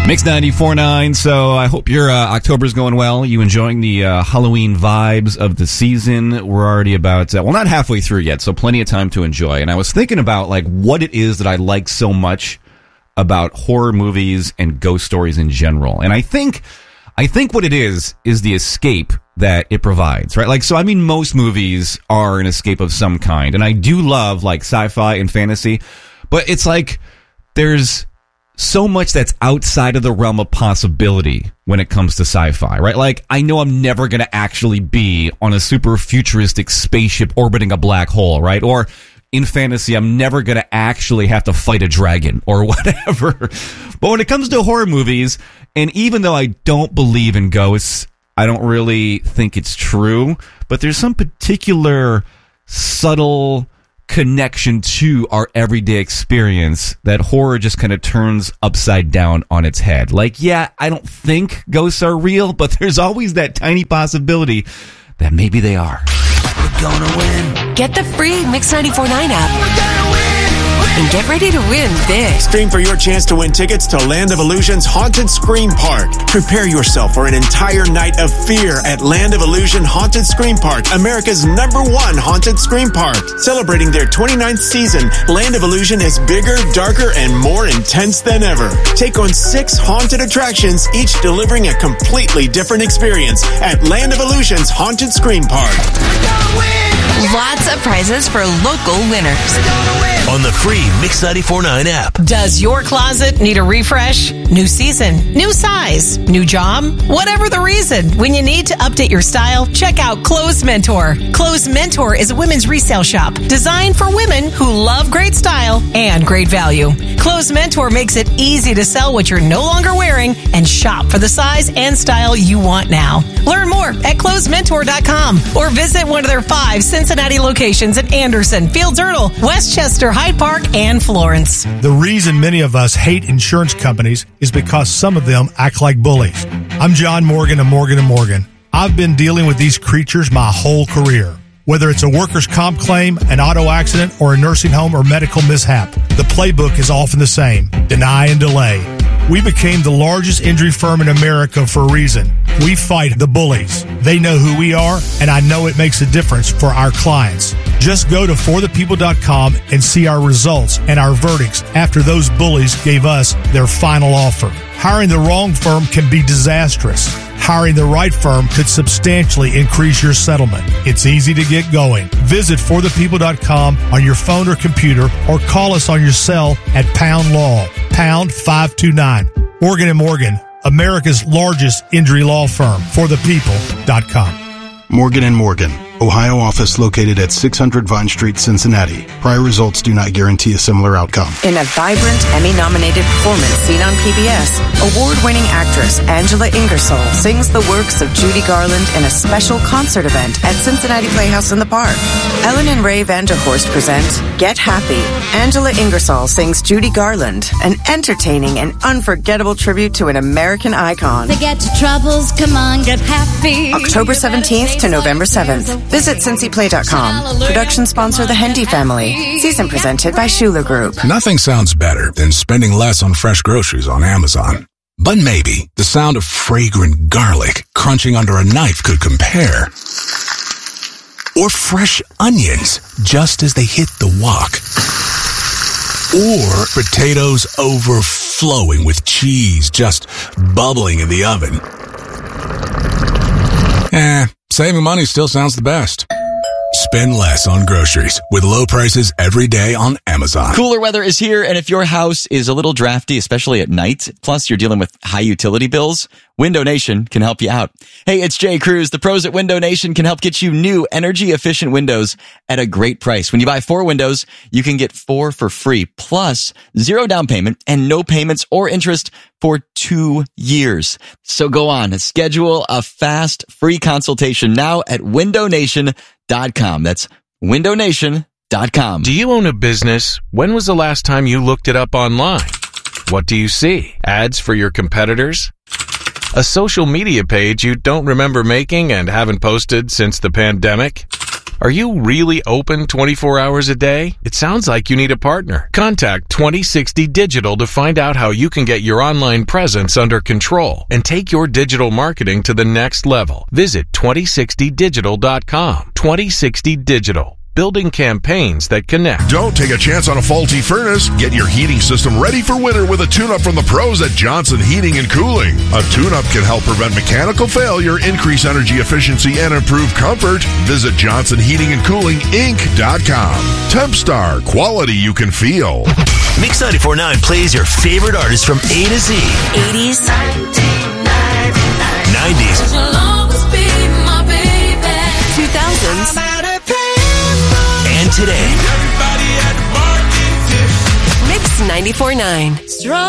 Mix 94.9, so I hope your October's going well. You enjoying the Halloween vibes of the season. We're already about, not halfway through yet, so plenty of time to enjoy. And I was thinking about like what it is that I like so much about horror movies and ghost stories in general. And I think what it is the escape that it provides, right? Like, so I mean, most movies are an escape of some kind. And I do love like sci-fi and fantasy, but it's like there's so much that's outside of the realm of possibility when it comes to sci-fi, right? Like, I know I'm never going to actually be on a super futuristic spaceship orbiting a black hole, right? Or in fantasy, I'm never going to actually have to fight a dragon or whatever. But when it comes to horror movies, and even though I don't believe in ghosts, I don't really think it's true, but there's some particular subtle connection to our everyday experience that horror just kind of turns upside down on its head. Like, yeah, I don't think ghosts are real, but there's always that tiny possibility that maybe they are. We're gonna win. Get the free Mix 94.9 app. We're gonna win. And get ready to win big. Stream for your chance to win tickets to Land of Illusion's Haunted Scream Park. Prepare yourself for an entire night of fear at Land of Illusion Haunted Scream Park, America's #1 haunted scream park. Celebrating their 29th season, Land of Illusion is bigger, darker, and more intense than ever. Take on 6 haunted attractions, each delivering a completely different experience at Land of Illusion's Haunted Scream Park. Lots of prizes for local winners. On the free Mix 94.9 app. Does your closet need a refresh? New season, new size, new job? Whatever the reason, when you need to update your style, check out Clothes Mentor. Clothes Mentor is a women's resale shop designed for women who love great style and great value. Clothes Mentor makes it easy to sell what you're no longer wearing and shop for the size and style you want now. Learn more at clothesmentor.com or visit one of their 5 Cincinnati locations in Anderson, Fields Erdel, Westchester, Hyde Park, and Florence. The reason many of us hate insurance companies is because some of them act like bullies. I'm John Morgan of Morgan & Morgan. I've been dealing with these creatures my whole career. Whether it's a workers' comp claim, an auto accident, or a nursing home or medical mishap, the playbook is often the same: deny and delay. We became the largest injury firm in America for a reason. We fight the bullies. They know who we are, and I know it makes a difference for our clients. Just go to forthepeople.com and see our results and our verdicts after those bullies gave us their final offer. Hiring the wrong firm can be disastrous. Hiring the right firm could substantially increase your settlement. It's easy to get going. Visit forthepeople.com on your phone or computer, or call us on your cell at Pound Law, pound 529. Morgan & Morgan, America's largest injury law firm. forthepeople.com. Morgan & Morgan, Ohio office located at 600 Vine Street, Cincinnati. Prior results do not guarantee a similar outcome. In a vibrant Emmy-nominated performance seen on PBS, award-winning actress Angela Ingersoll sings the works of Judy Garland in a special concert event at Cincinnati Playhouse in the Park. Ellen and Ray Vanderhorst present Get Happy. Angela Ingersoll sings Judy Garland, an entertaining and unforgettable tribute to an American icon. Forget your troubles, come on, get happy. October 17th to November 7th. Visit CincyPlay.com. Production sponsor The Hendy Family. Season presented by Schuler Group. Nothing sounds better than spending less on fresh groceries on Amazon. But maybe the sound of fragrant garlic crunching under a knife could compare. Or fresh onions just as they hit the wok. Or potatoes overflowing with cheese just bubbling in the oven. Saving money still sounds the best. Spend less on groceries with low prices every day on Amazon. Cooler weather is here, and if your house is a little drafty, especially at night, plus you're dealing with high utility bills, Window Nation can help you out. Hey, it's Jay Cruz. The pros at Window Nation can help get you new energy-efficient windows at a great price. When you buy 4 windows, you can get 4 for free, plus 0 down payment and no payments or interest for 2 years. So go on, schedule a fast, free consultation now at windownation.com. That's windownation.com. Do you own a business? When was the last time you looked it up online? What do you see? Ads for your competitors? A social media page you don't remember making and haven't posted since the pandemic? Are you really open 24 hours a day? It sounds like you need a partner. Contact 2060 Digital to find out how you can get your online presence under control and take your digital marketing to the next level. Visit 2060digital.com. 2060 Digital. Building campaigns that connect. Don't take a chance on a faulty furnace. Get your heating system ready for winter with a tune-up from the pros at Johnson Heating and Cooling. A tune-up can help prevent mechanical failure, increase energy efficiency, and improve comfort. Visit JohnsonHeatingandCoolingInc.com. Tempstar, quality you can feel. Mix 94.9 plays your favorite artists from A to Z. 80s. 90s. 2000s. And today. Mix 94.9. Strong.